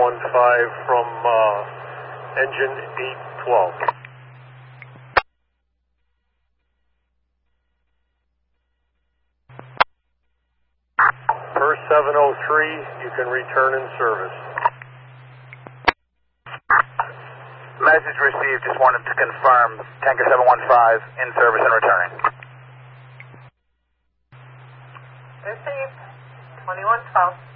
from engine 812. Per 703, you can return in service. Message received, just wanted to confirm, Tanker 715 in service and returning. Received, 2112.